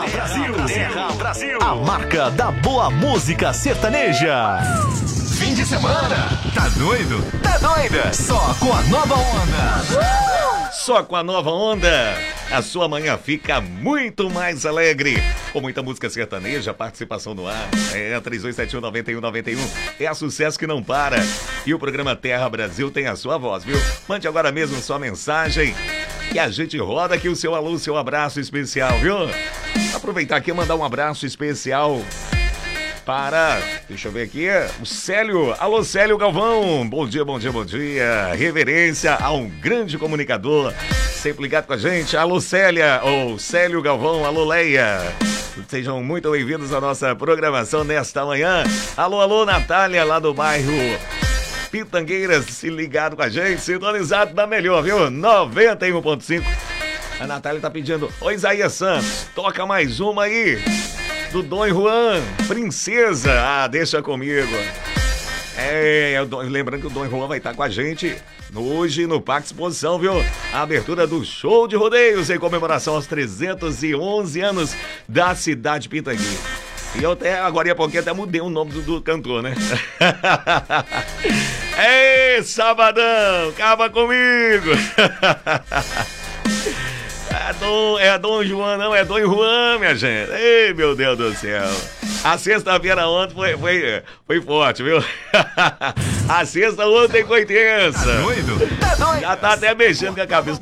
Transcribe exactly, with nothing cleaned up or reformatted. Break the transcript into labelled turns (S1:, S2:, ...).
S1: Terra Brasil. Terra Brasil. A marca da boa música sertaneja. Fim de semana. Tá doido? Tá doida? Só com a nova onda.
S2: Só com a nova onda, a sua manhã fica muito mais alegre. Com muita música sertaneja, participação no ar. É, três dois sete um, nove um nove um. É sucesso que não para. E o programa Terra Brasil tem a sua voz, viu? Mande agora mesmo sua mensagem e a gente roda aqui o seu alô, seu abraço especial, viu? Aproveitar aqui e mandar um abraço especial para, deixa eu ver aqui, o Célio. Alô, Célio Galvão. Bom dia, bom dia, bom dia. Reverência a um grande comunicador, sempre ligado com a gente. Alô, Célia, ou Célio Galvão. Alô, Leia. Sejam muito bem-vindos à nossa programação nesta manhã. Alô, alô, Natália, lá do bairro Pitangueiras, se ligado com a gente, sintonizado da melhor, viu? noventa e um ponto cinco. A Natália tá pedindo, ô Isaías Santos, toca mais uma aí. Do Dom Juan, Princesa. Ah, deixa comigo. É, é Dom, lembrando que o Dom Juan vai estar com a gente hoje no Parque Exposição, viu? A abertura do show de rodeios em comemoração aos trezentos e onze anos da cidade de Pitangui. E eu até, agora há pouquinho, até mudei o nome do, do cantor, né? Ei, sabadão, acaba comigo. É Dom, é Dom Juan, não, é Dom Juan, minha gente. Ei, meu Deus do céu. A sexta-feira ontem foi, foi, foi forte, viu? A sexta ontem foi tensa.
S1: Tá doido? Tá doido?
S2: Já tá até mexendo com a cabeça.